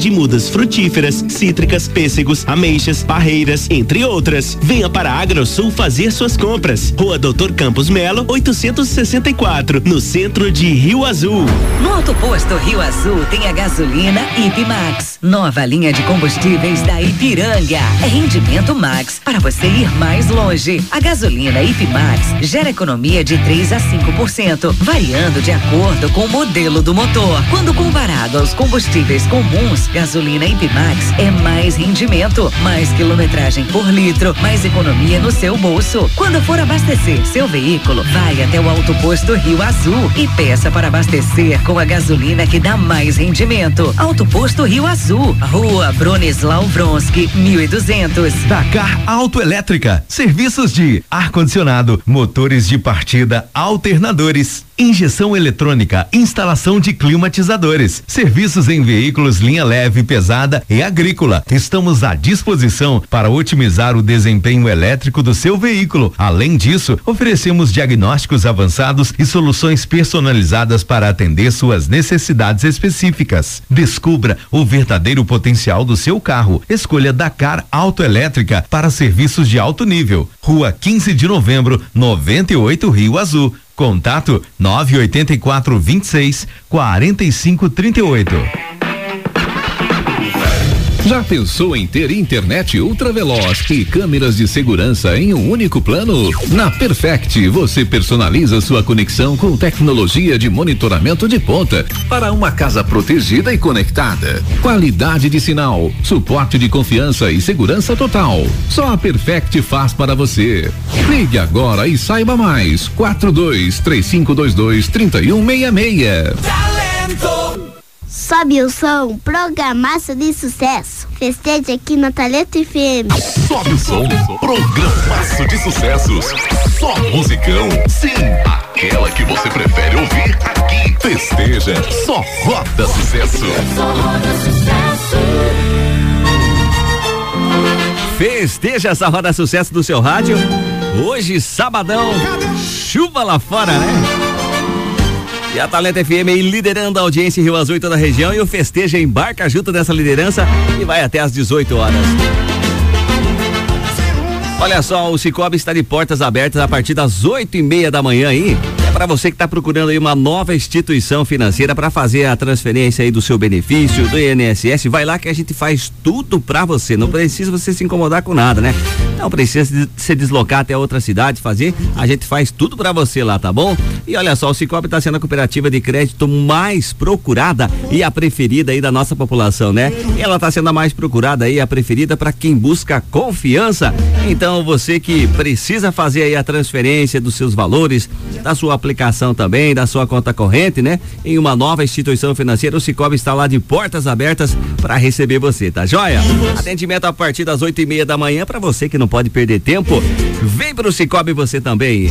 de mudas frutíferas, cítricas, pêssegos, ameixas, parreiras, entre outras. Venha para a AgroSul fazer suas compras. Rua Doutor Campos Melo, 864, no centro de Rio Azul. No Auto Posto Rio Azul tem a gasolina Ipmax, nova linha de combustíveis da Ipiranga. É rendimento max para você ir mais longe. A gasolina Ipmax gera economia de 3 a 5%, variando de acordo com o modelo do motor. Quando comparado aos combustíveis comuns, gasolina Ipmax é mais rendimento, mais quilometragem por litro, mais economia no seu bolso. Quando for abastecer seu veículo, vai até o Auto Posto Rio Azul e peça para abastecer com a gasolina que dá mais rendimento. Auto Posto Rio Azul, Rua Bronislau Vronsky, 1200. Dakar Autoelétrica, serviços de ar-condicionado, motores de partida, alternadores, injeção eletrônica, instalação de climatizadores, serviços em veículos linha leve, pesada e agrícola. Estamos à disposição para otimizar o desempenho elétrico do seu veículo. Além disso, oferecemos diagnósticos avançados e soluções personalizadas para atender suas necessidades específicas. Descubra o verdadeiro potencial do seu carro. Escolha Dakar Autoelétrica para serviços de alto nível. Rua 15 de Novembro, 98, Rio Azul. Contato 984 26 45 38. Já pensou em ter internet ultraveloz e câmeras de segurança em um único plano? Na Perfect, você personaliza sua conexão com tecnologia de monitoramento de ponta para uma casa protegida e conectada. Qualidade de sinal, suporte de confiança e segurança total. Só a Perfect faz para você. Ligue agora e saiba mais. 4235223166. Sobe o som, programaço de sucesso. Festeje aqui na Talento FM. Sobe o som, programaço de sucessos. Só musicão, sim, aquela que você prefere ouvir aqui. Festeja, só roda sucesso. Só roda sucesso. Festeja essa roda sucesso do seu rádio. Hoje, sabadão, chuva lá fora, né? E a Talento FM aí liderando a audiência em Rio Azul e toda a região, e o Festeja embarca junto dessa liderança e vai até às 18 horas. Olha só, o Cicobi está de portas abertas a partir das 8:30 da manhã aí. É para você que está procurando aí uma nova instituição financeira para fazer a transferência aí do seu benefício, do INSS. Vai lá que a gente faz tudo para você. Não precisa você se incomodar com nada, né? Não precisa se deslocar até outra cidade fazer. A gente faz tudo para você lá, tá bom? E olha só, o Cicobi está sendo a cooperativa de crédito mais procurada e a preferida aí da nossa população, né? E ela está sendo a mais procurada aí, a preferida para quem busca confiança. Então, você que precisa fazer aí a transferência dos seus valores, da sua aplicação também, da sua conta corrente, né? Em uma nova instituição financeira, o Cicobi está lá de portas abertas para receber você, tá joia? Atendimento a partir das 8:30 da manhã para você que não pode perder tempo. Vem pro Cicobi você também.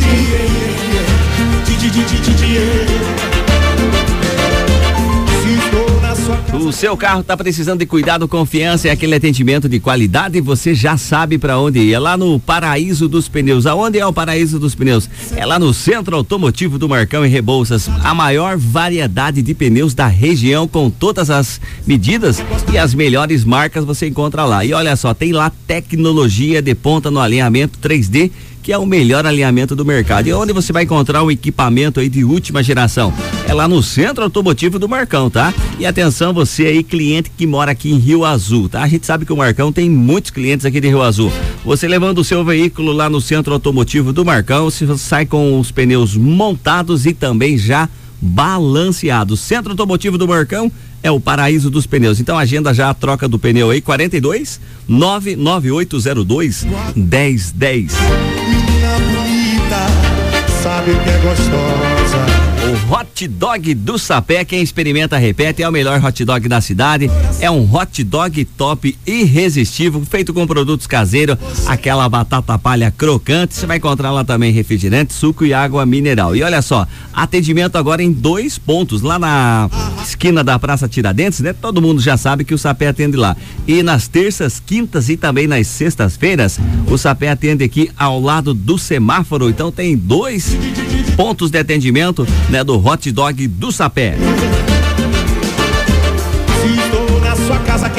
O seu carro está precisando de cuidado, confiança e aquele atendimento de qualidade, você já sabe para onde ir. É lá no Paraíso dos Pneus. Aonde é o Paraíso dos Pneus? É lá no Centro Automotivo do Marcão, em Rebouças. A maior variedade de pneus da região, com todas as medidas e as melhores marcas você encontra lá. E olha só, tem lá tecnologia de ponta no alinhamento 3D, que é o melhor alinhamento do mercado. E onde você vai encontrar um equipamento aí de última geração? É lá no Centro Automotivo do Marcão, tá? E atenção, você aí, cliente que mora aqui em Rio Azul, tá? A gente sabe que o Marcão tem muitos clientes aqui de Rio Azul. Você levando o seu veículo lá no Centro Automotivo do Marcão, você sai com os pneus montados e também já balanceados. Centro Automotivo do Marcão é o Paraíso dos Pneus. Então agenda já a troca do pneu aí, 42 99802 1010. Menina bonita, sabe o que é gostosa. O hot dog do Sapé, quem experimenta repete, é o melhor hot dog da cidade. É um hot dog top, irresistível, feito com produtos caseiros, aquela batata palha crocante. Você vai encontrar lá também refrigerante, suco e água mineral. E olha só, atendimento agora em 2 pontos, lá na esquina da Praça Tiradentes, né? Todo mundo já sabe que o Sapé atende lá. E nas terças, quintas e também nas sextas-feiras, o Sapé atende aqui ao lado do semáforo. Então tem 2 pontos de atendimento, né, do hot dog do Sapé. Se estou na sua casa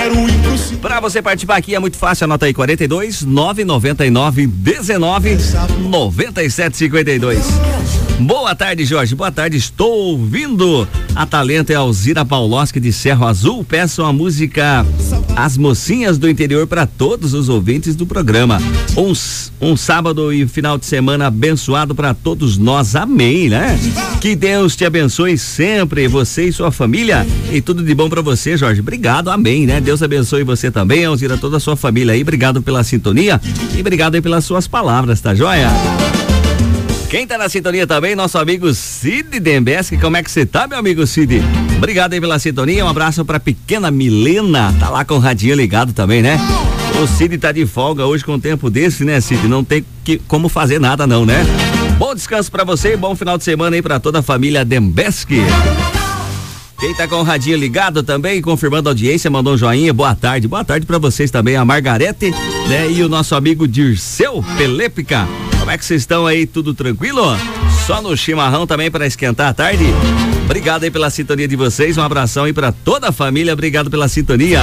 quero ir pro céu. Pra você participar aqui é muito fácil, anota aí 42 999 19 97 52. Boa tarde, Jorge. Boa tarde, estou ouvindo. A talento é Alzira Pauloski de Cerro Azul. Peço a música As Mocinhas do Interior para todos os ouvintes do programa. Um sábado e final de semana abençoado para todos nós. Amém, né? Que Deus te abençoe sempre, você e sua família. E tudo de bom para você, Jorge. Obrigado, amém, né? Deus abençoe você também, Alzira, toda a sua família aí. Obrigado pela sintonia e obrigado aí pelas suas palavras, tá joia? Quem tá na sintonia também, nosso amigo Cid Dembeski. Como é que você tá, meu amigo Cid? Obrigado aí pela sintonia, um abraço pra pequena Milena, tá lá com o radinho ligado também, né? O Cid tá de folga hoje com um tempo desse, né, Cid? Não tem como fazer nada não, né? Bom descanso pra você e bom final de semana aí pra toda a família Dembeski. Quem tá com o radinho ligado também, confirmando a audiência, mandou um joinha, boa tarde pra vocês também, a Margarete, né? E o nosso amigo Dirceu Pelépica. Como é que vocês estão aí, tudo tranquilo? Só no chimarrão também para esquentar a tarde? Obrigado aí pela sintonia de vocês, um abração aí para toda a família, obrigado pela sintonia.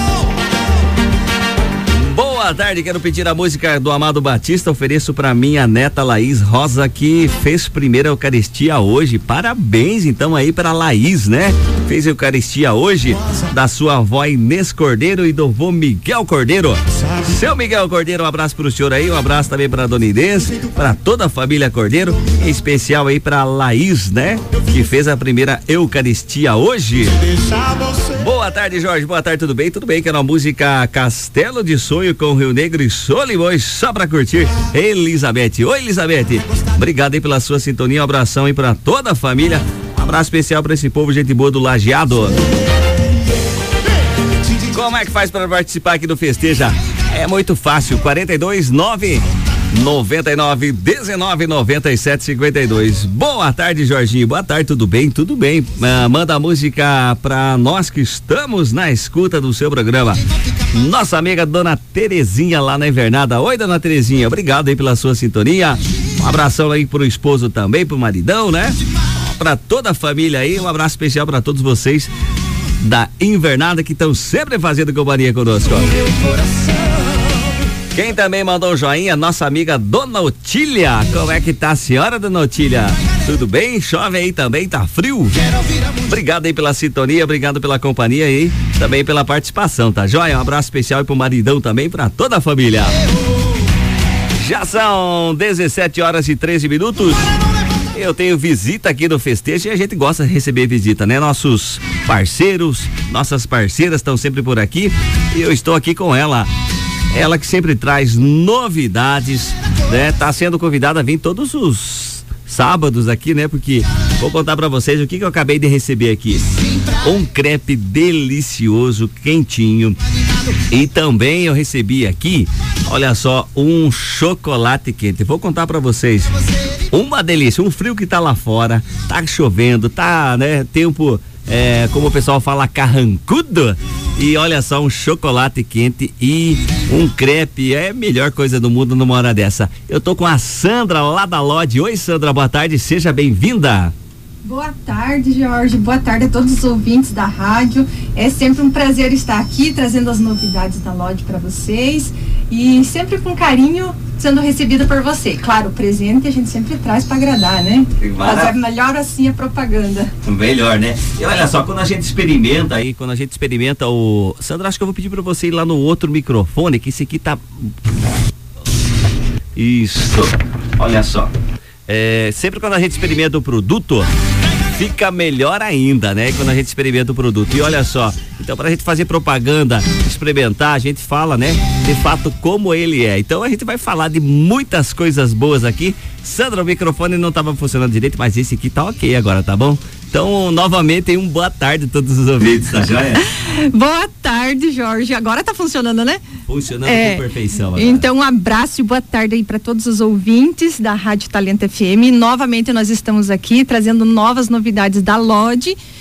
Boa tarde, quero pedir a música do Amado Batista, ofereço para minha neta Laís Rosa, que fez primeira Eucaristia hoje. Parabéns então aí para Laís, né? Fez Eucaristia hoje, da sua avó Inês Cordeiro e do avô Miguel Cordeiro. Seu Miguel Cordeiro, um abraço pro senhor aí, um abraço também pra dona Inês, pra toda a família Cordeiro, em especial aí pra Laís, né? Que fez a primeira Eucaristia hoje. Boa tarde, Jorge, boa tarde, tudo bem? Tudo bem, quero a música Castelo de Sonho com Rio Negro e Solimões, só pra curtir. Elizabeth, oi Elizabeth, obrigado aí pela sua sintonia, um abração aí pra toda a família, um abraço especial pra esse povo, gente boa do Lajeado. Como é que faz para participar aqui do Festeja? É muito fácil, 42 9 99 19 97 52. Boa tarde, Jorginho. Boa tarde, tudo bem? Tudo bem. Manda a música pra nós que estamos na escuta do seu programa. Nossa amiga Dona Terezinha lá na Invernada. Oi, Dona Terezinha, obrigado aí pela sua sintonia. Um abração aí pro esposo também, pro maridão, né? Pra toda a família aí, um abraço especial pra todos vocês da Invernada que estão sempre fazendo companhia conosco. Quem também mandou um joinha, nossa amiga Dona Otília. Como é que tá a senhora, Dona Otília? Tudo bem? Chove aí também, tá frio? Obrigado aí pela sintonia, obrigado pela companhia aí, também pela participação, tá joia? Um abraço especial aí pro maridão também, pra toda a família. Já são 17 horas e 13 minutos. Eu tenho visita aqui no Festejo e a gente gosta de receber visita, né? Nossos parceiros, nossas parceiras estão sempre por aqui e eu estou aqui com ela. Ela que sempre traz novidades, né? Tá sendo convidada a vir todos os sábados aqui, né? Porque vou contar pra vocês o que eu acabei de receber aqui. Um crepe delicioso, quentinho. E também eu recebi aqui, olha só, um chocolate quente. Vou contar pra vocês. Uma delícia, um frio que tá lá fora, tá chovendo, tá, né, tempo, como o pessoal fala, carrancudo, e olha só, um chocolate quente e um crepe, é a melhor coisa do mundo numa hora dessa. Eu tô com a Sandra lá da Lodge. Oi, Sandra, boa tarde, seja bem-vinda. Boa tarde, Jorge, boa tarde a todos os ouvintes da rádio, é sempre um prazer estar aqui trazendo as novidades da Lodge para vocês e sempre com carinho sendo recebida por você. Claro, o presente a gente sempre traz para agradar, né? Fazer melhor assim a propaganda. Melhor, né? E olha só, quando a gente experimenta o... Sandra, acho que eu vou pedir para você ir lá no outro microfone, que esse aqui tá... Isso, olha só. Sempre quando a gente experimenta o produto, fica melhor ainda, né? Quando a gente experimenta o produto. E olha só, então pra gente fazer propaganda, experimentar, a gente fala, né? De fato, como ele é. Então a gente vai falar de muitas coisas boas aqui. Sandra, o microfone não estava funcionando direito, mas esse aqui tá ok agora, tá bom? Então, novamente, boa tarde a todos os ouvintes, tá joia? Boa tarde, Jorge. Agora tá funcionando, né? Funcionando com perfeição agora. Então, um abraço e boa tarde aí para todos os ouvintes da Rádio Talento FM. Novamente, nós estamos aqui trazendo novas novidades da Lodge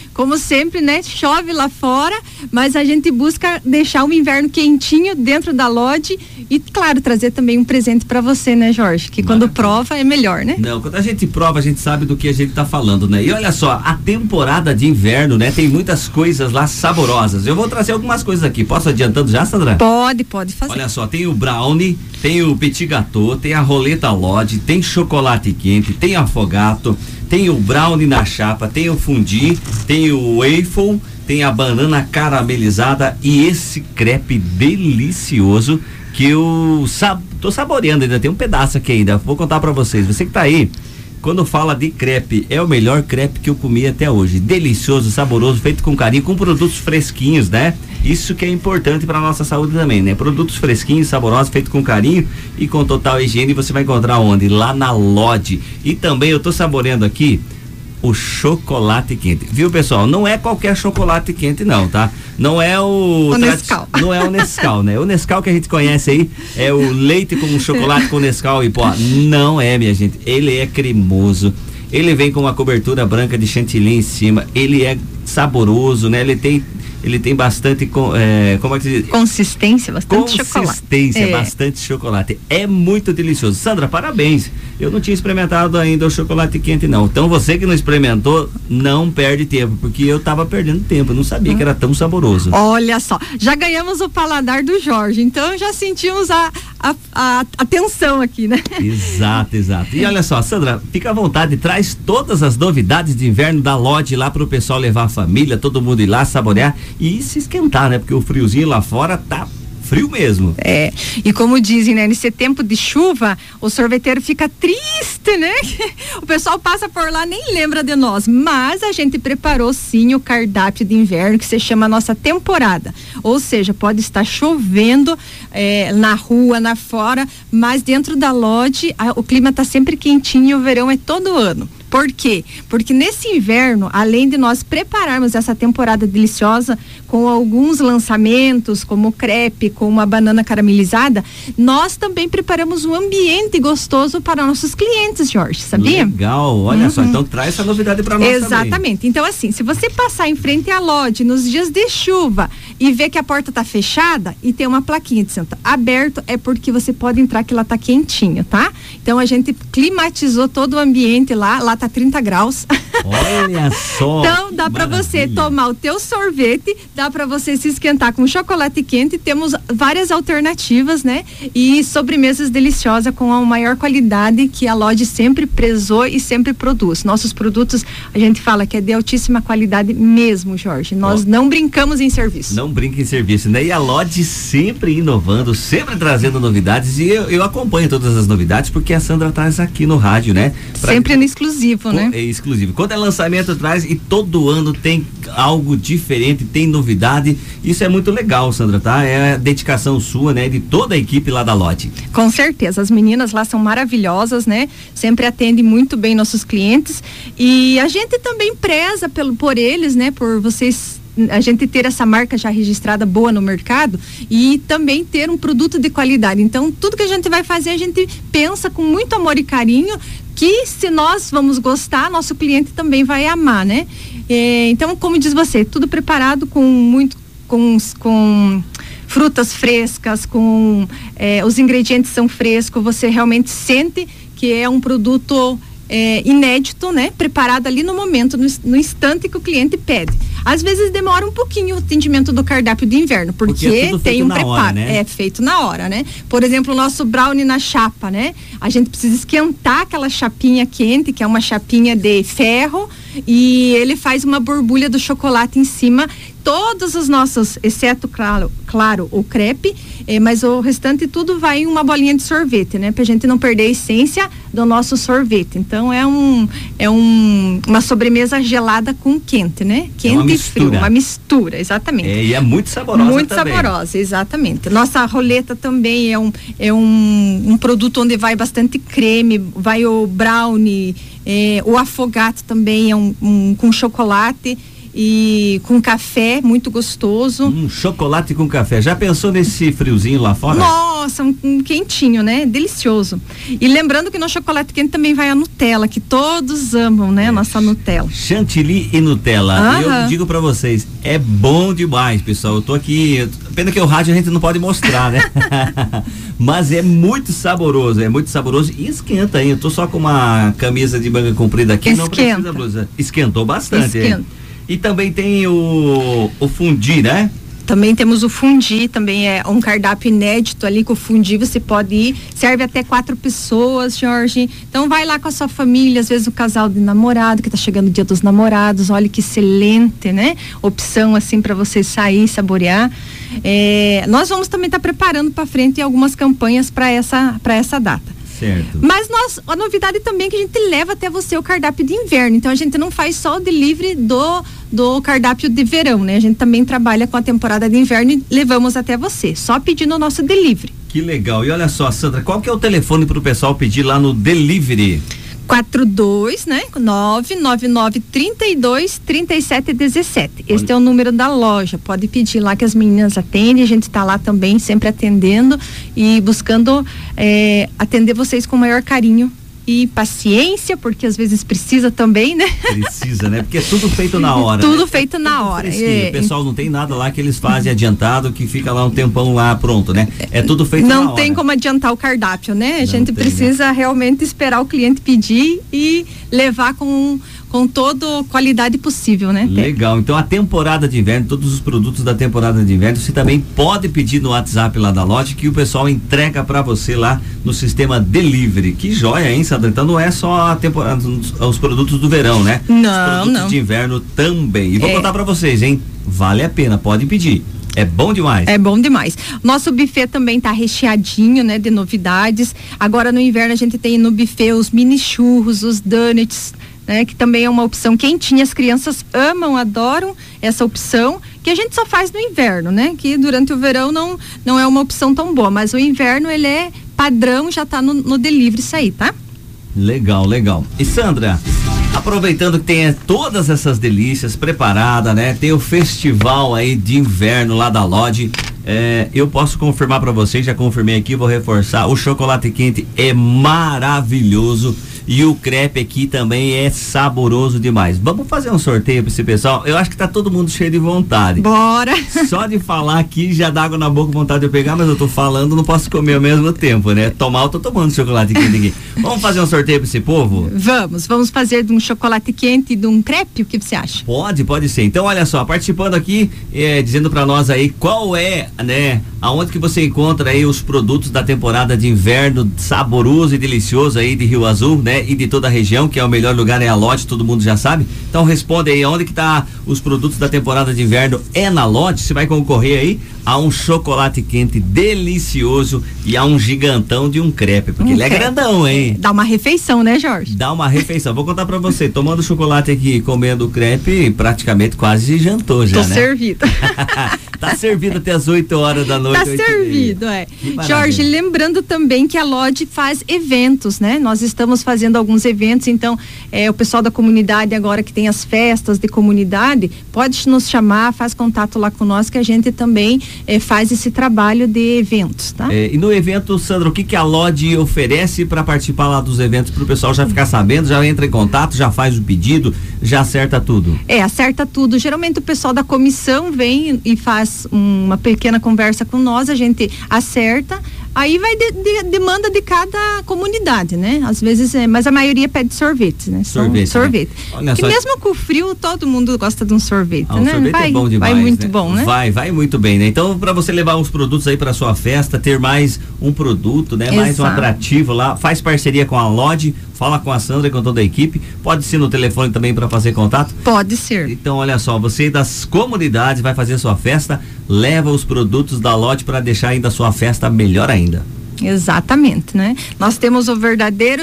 como sempre, né? Chove lá fora, mas a gente busca deixar o inverno quentinho dentro da Lodge e, claro, trazer também um presente para você, né, Jorge? Que quando prova é melhor, né? Não, quando a gente prova, a gente sabe do que a gente tá falando, né? E olha só, a temporada de inverno, né? Tem muitas coisas lá saborosas. Eu vou trazer algumas coisas aqui. Posso adiantando já, Sandra? Pode fazer. Olha só, tem o brownie, tem o petit gâteau, tem a roleta Lodge, tem chocolate quente, tem afogato, tem o brownie na chapa, tem o fundi, tem o waffle, tem a banana caramelizada e esse crepe delicioso que eu tô saboreando ainda, tem um pedaço aqui ainda, vou contar pra vocês. Você que tá aí, quando fala de crepe, é o melhor crepe que eu comi até hoje. Delicioso, saboroso, feito com carinho, com produtos fresquinhos, né? Isso que é importante para nossa saúde também, né? Produtos fresquinhos, saborosos, feito com carinho e com total higiene. Você vai encontrar onde? Lá na Lodge. E também eu tô saboreando aqui o chocolate quente, viu, pessoal? Não é qualquer chocolate quente não, tá? Não é o Nescau. Não é o Nescau, né? O Nescau que a gente conhece aí é o leite com chocolate com Nescau e pó. Não é, minha gente. Ele é cremoso. Ele vem com uma cobertura branca de chantilly em cima. Ele é saboroso, né? Ele tem bastante, como é que se diz? Consistência, bastante chocolate. Consistência, bastante chocolate. É muito delicioso. Sandra, parabéns. Eu não tinha experimentado ainda o chocolate quente, não. Então você que não experimentou, não perde tempo, porque eu tava perdendo tempo. Eu não sabia que era tão saboroso. Olha só, já ganhamos o paladar do Jorge, então já sentimos a tensão aqui, né? Exato. E olha só, Sandra, fica à vontade, traz todas as novidades de inverno da Lodge lá pro pessoal levar a família, todo mundo ir lá saborear e se esquentar, né? Porque o friozinho lá fora tá frio mesmo. E como dizem, né? Nesse tempo de chuva, o sorveteiro fica triste, né? O pessoal passa por lá, nem lembra de nós, mas a gente preparou sim o cardápio de inverno que se chama nossa temporada, ou seja, pode estar chovendo na rua, na fora, mas dentro da Lodge o clima tá sempre quentinho e o verão é todo ano. Por quê? Porque nesse inverno, além de nós prepararmos essa temporada deliciosa com alguns lançamentos, como o crepe, com uma banana caramelizada, nós também preparamos um ambiente gostoso para nossos clientes, Jorge, sabia? Legal, olha só, então traz essa novidade para nós também. Exatamente, então assim, se você passar em frente à Lodge nos dias de chuva e ver que a porta tá fechada e tem uma plaquinha dizendo aberto, é porque você pode entrar que ela tá quentinho, tá? Então a gente climatizou todo o ambiente lá tá 30 graus. Olha só. Então dá para você tomar o teu sorvete, dá para você se esquentar com chocolate quente, temos várias alternativas, né? E sobremesas deliciosas com a maior qualidade que a Lodge sempre prezou e sempre produz. Nossos produtos, a gente fala que é de altíssima qualidade mesmo, Jorge. Nós não brincamos em serviço. Não brinca em serviço, né? E a Lodge sempre inovando, sempre trazendo novidades e eu acompanho todas as novidades porque a Sandra traz aqui no rádio, né? Sempre no exclusivo, né? É exclusivo. Quando é lançamento traz e todo ano tem algo diferente, tem novidade. Isso é muito legal, Sandra, tá? É a dedicação sua, né? De toda a equipe lá da Lodge. Com certeza, as meninas lá são maravilhosas, né? Sempre atendem muito bem nossos clientes e a gente também preza por eles, né? Por vocês, a gente ter essa marca já registrada boa no mercado e também ter um produto de qualidade. Então, tudo que a gente vai fazer, a gente pensa com muito amor e carinho que se nós vamos gostar, nosso cliente também vai amar, né? Então, como diz você, tudo preparado com frutas frescas, os ingredientes são frescos, você realmente sente que é um produto inédito, né? Preparado ali no momento, no instante que o cliente pede. Às vezes demora um pouquinho o atendimento do cardápio de inverno, porque tem um preparo, hora, né? É feito na hora, né? Por exemplo, o nosso brownie na chapa, né? A gente precisa esquentar aquela chapinha quente, que é uma chapinha de ferro, e ele faz uma borbulha do chocolate em cima. Todos os nossos, exceto, claro, o crepe, mas o restante tudo vai em uma bolinha de sorvete, né? Pra gente não perder a essência do nosso sorvete. Então uma sobremesa gelada com quente, né? Quente e frio, uma mistura, exatamente. E é muito saborosa muito também. Muito saborosa, exatamente. Nossa roleta também é um produto onde vai bastante creme, vai o brownie, o afogato também é com chocolate. e com café, muito gostoso. Chocolate com café. Já pensou nesse friozinho lá fora? Nossa, um quentinho, né? Delicioso. E lembrando que no chocolate quente também vai a Nutella, que todos amam, né? Nossa Nutella. Chantilly e Nutella. Eu digo pra vocês, é bom demais, pessoal. Eu tô aqui, pena que o rádio a gente não pode mostrar, né? Mas é muito saboroso e esquenta, hein? Eu tô só com uma camisa de manga comprida aqui, não precisa blusa. Esquentou bastante, hein? E também tem o fundi, né? Também temos o fundi, também é um cardápio inédito ali com o fundi, você pode ir, serve até 4 pessoas, Jorge. Então vai lá com a sua família, às vezes o casal de namorado, que tá chegando o Dia dos Namorados, olha que excelente, né? Opção assim para você sair, saborear. Nós vamos também estar preparando para frente algumas campanhas para essa data. Certo. Mas a novidade também é que a gente leva até você o cardápio de inverno, então a gente não faz só o delivery do cardápio de verão, né? A gente também trabalha com a temporada de inverno e levamos até você, só pedindo o nosso delivery. Que legal. E olha só, Sandra, qual que é o telefone pro pessoal pedir lá no delivery? 42, né? 999-32-3717. Este é o número da loja. Pode pedir lá que as meninas atendem. A gente está lá também, sempre atendendo e buscando atender vocês com o maior carinho e paciência, porque às vezes precisa também, né? Precisa, né? Porque é tudo feito na hora. Tudo né? feito na hora. O pessoal não tem nada lá que eles fazem adiantado, que fica lá um tempão lá pronto, né? É tudo feito na hora. Não tem como adiantar o cardápio, né? A gente precisa realmente esperar o cliente pedir e levar com toda qualidade possível, né? Legal, então a temporada de inverno, todos os produtos da temporada de inverno, você também pode pedir no WhatsApp lá da loja que o pessoal entrega pra você lá no sistema delivery. Que joia, hein, Sandra? Então não é só a temporada, os produtos do verão, né? Não, os produtos de inverno também. E vou contar pra vocês, hein? Vale a pena, pode pedir. É bom demais. É bom demais. Nosso buffet também tá recheadinho, né, de novidades. Agora no inverno a gente tem no buffet os mini churros, os donuts, né, que também é uma opção quentinha, as crianças amam, adoram essa opção, que a gente só faz no inverno, né, que durante o verão não é uma opção tão boa, mas o inverno ele é padrão, já tá no delivery isso aí, tá? Legal, legal. E Sandra, aproveitando que tem todas essas delícias preparadas, né, tem o festival aí de inverno lá da Lodge. Eu posso confirmar para vocês, já confirmei aqui, vou reforçar, o chocolate quente é maravilhoso e o crepe aqui também é saboroso demais. Vamos fazer um sorteio para esse pessoal? Eu acho que tá todo mundo cheio de vontade. Bora! Só de falar aqui já dá água na boca, vontade de eu pegar, mas eu tô falando, não posso comer ao mesmo tempo, né? Tomar, eu tô tomando chocolate quente aqui. Vamos fazer um sorteio para esse povo? Vamos fazer de um chocolate quente e de um crepe, o que você acha? Pode ser. Então olha só, participando aqui, dizendo para nós aí qual é, né, aonde que você encontra aí os produtos da temporada de inverno saboroso e delicioso aí de Rio Azul, né, e de toda a região, que é o melhor lugar, é a Lodge, todo mundo já sabe. Então responde aí, onde que tá os produtos da temporada de inverno? É na Lodge, você vai concorrer aí a um chocolate quente delicioso e a um gigantão de um crepe, porque ele é grandão, hein? Dá uma refeição, né, Jorge? Dá uma refeição. Vou contar pra você, tomando chocolate aqui, comendo crepe, praticamente quase jantou já, né? Tô servida. Tá servido até as 8 horas da noite. Tá servido, Jorge, lembrando também que a Lodge faz eventos, né? Nós estamos fazendo alguns eventos, então o pessoal da comunidade agora que tem as festas de comunidade, pode nos chamar, faz contato lá com nós que a gente também faz esse trabalho de eventos, tá? E no evento, Sandra, o que a Lodge oferece para participar lá dos eventos, pro pessoal já ficar sabendo, já entra em contato, já faz o pedido, já acerta tudo? Acerta tudo. Geralmente o pessoal da comissão vem e faz uma pequena conversa com nós, a gente acerta, aí vai demanda de cada comunidade, né? Às vezes, mas a maioria pede sorvete, né? Sorvete. Né? Que mesmo com o frio, todo mundo gosta de um sorvete, né? Sorvete é bom demais, vai muito bom, né? Vai muito bem, né? Então, para você levar os produtos aí para sua festa, ter mais um produto, né? Exato. Mais um atrativo lá, faz parceria com a Lodge, fala com a Sandra e com toda a equipe, pode ser no telefone também para fazer contato? Pode ser. Então, olha só, você das comunidades vai fazer sua festa, leva os produtos da Lodge para deixar ainda a sua festa melhor ainda. Exatamente, né? Nós temos o verdadeiro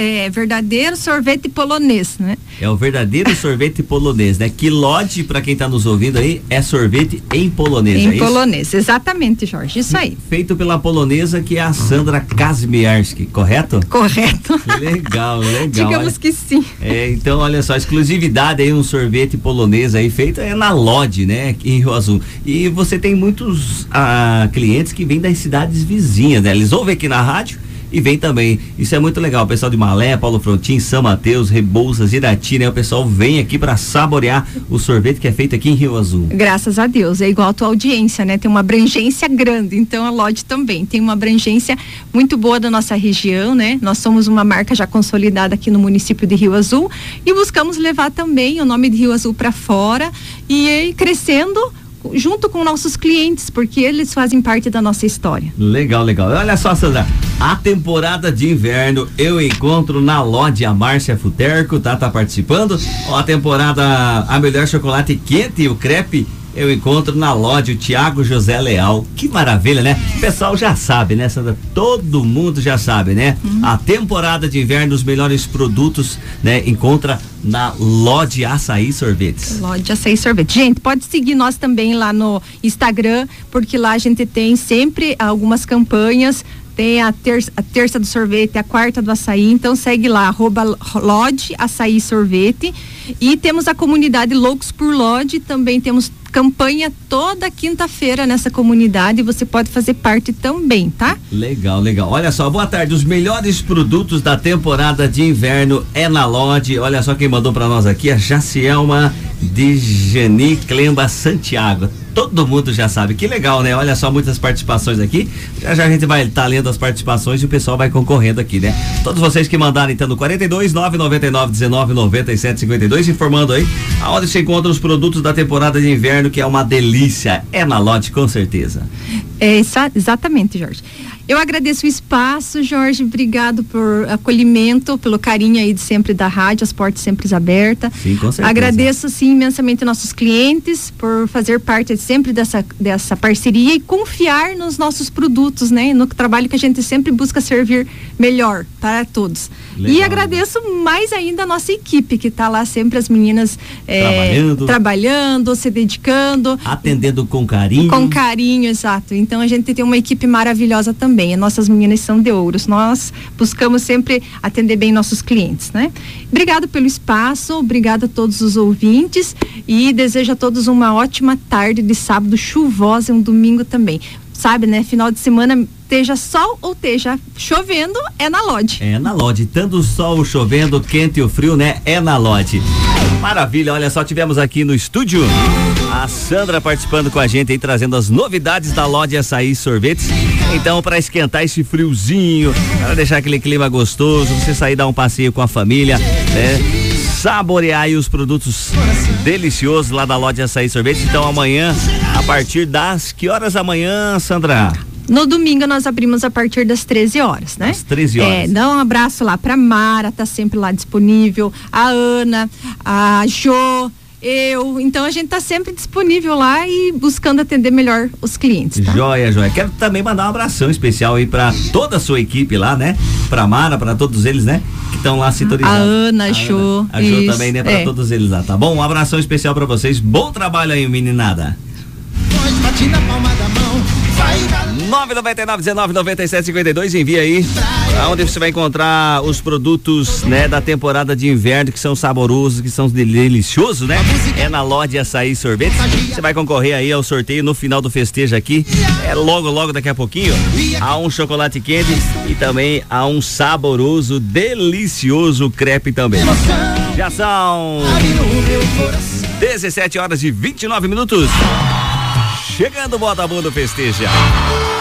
sorvete polonês, né? É o verdadeiro sorvete polonês, né? Que Lodge, pra quem tá nos ouvindo aí, é sorvete em polonês, em polonês, exatamente, Jorge, isso aí. Feito pela polonesa, que é a Sandra Kazmierski, correto? Correto. Legal. Digamos que sim. Então, olha só, exclusividade aí, um sorvete polonês aí feito na Lodge, né? Em Rio Azul. E você tem muitos clientes que vêm das cidades vizinhas, né? Eles ouvem aqui na rádio e vem também. Isso é muito legal. O pessoal de Malé, Paulo Frontin, São Mateus, Rebouças, Irati, né? O pessoal vem aqui para saborear o sorvete que é feito aqui em Rio Azul. Graças a Deus. É igual a tua audiência, né? Tem uma abrangência grande. Então a Lodge também tem uma abrangência muito boa da nossa região, né? Nós somos uma marca já consolidada aqui no município de Rio Azul e buscamos levar também o nome de Rio Azul para fora e ir crescendo junto com nossos clientes, porque eles fazem parte da nossa história. Legal. Olha só, Sandra, a temporada de inverno eu encontro na Lodge a Márcia Futerco, tá participando. A temporada a melhor chocolate quente e o crepe eu encontro na Lodge o Tiago José Leal. Que maravilha, né? O pessoal já sabe, né, Sandra? Todo mundo já sabe, né? A temporada de inverno, os melhores produtos, né? Encontra na Lodge Açaí Sorvetes. Lodge Açaí Sorvete. Gente, pode seguir nós também lá no Instagram, porque lá a gente tem sempre algumas campanhas. Tem a terça do sorvete, a quarta do açaí, então segue lá, @Lodge Açaí Sorvete. E temos a comunidade Loucos por Lodge, também temos campanha toda quinta-feira nessa comunidade, você pode fazer parte também, tá? Legal. Olha só, boa tarde, os melhores produtos da temporada de inverno é na Lodge. Olha só quem mandou pra nós aqui, a Jacielma de Jani Clemba Santiago. Todo mundo já sabe, que legal, né? Olha só, muitas participações aqui. Já a gente vai estar lendo as participações e o pessoal vai concorrendo aqui, né? Todos vocês que mandaram então no 42 999 19 97 52, informando aí aonde se encontram os produtos da temporada de inverno, que é uma delícia. É na Lodge, com certeza. Exatamente, Jorge. Eu agradeço o espaço, Jorge, obrigado por acolhimento, pelo carinho aí de sempre da rádio, as portas sempre abertas. Sim, com certeza. Agradeço, sim, imensamente nossos clientes por fazer parte sempre dessa parceria e confiar nos nossos produtos, né? No trabalho que a gente sempre busca servir melhor para todos. Legal. E agradeço mais ainda a nossa equipe, que está lá sempre, as meninas trabalhando, se dedicando. Atendendo com carinho. Com carinho, exato. Então a gente tem uma equipe maravilhosa também. Nossas meninas são de ouros. Nós buscamos sempre atender bem nossos clientes, né? Obrigado pelo espaço, obrigado a todos os ouvintes e desejo a todos uma ótima tarde de sábado chuvosa, um domingo também. Sabe, né? Final de semana, esteja sol ou esteja chovendo, é na Lodge. É na Lodge, tanto o sol chovendo, quente ou frio, né? É na Lodge. Maravilha, olha só, tivemos aqui no estúdio a Sandra participando com a gente aí, trazendo as novidades da Lodge Açaí Sorvetes. Então, para esquentar esse friozinho, para deixar aquele clima gostoso, você sair dar um passeio com a família, né? Saborear aí os produtos deliciosos lá da Lodge Açaí Sorvetes. Então, amanhã, a partir das que horas da manhã, Sandra? No domingo nós abrimos a partir das 13 horas, né? Às 13 horas. Dá um abraço lá pra Mara, tá sempre lá disponível, a Ana, a Jo, eu, então a gente tá sempre disponível lá e buscando atender melhor os clientes, tá? Joia. Quero também mandar um abração especial aí pra toda a sua equipe lá, né? Pra Mara, pra todos eles, né? Que estão lá sintonizados. A Ana, a Jo. A Jo também, né? Pra todos eles lá, tá bom? Um abração especial pra vocês, bom trabalho aí, meninada. 999-19-97-52, envia aí onde você vai encontrar os produtos, né, da temporada de inverno, que são saborosos, que são deliciosos, né? É na Lodge Açaí Sorvetes. Você vai concorrer aí ao sorteio no final do festejo aqui, logo daqui a pouquinho, a um chocolate quente e também a um saboroso, delicioso crepe também. Já são 17 horas e 29 minutos. Chegando o Bota Mundo Festeja.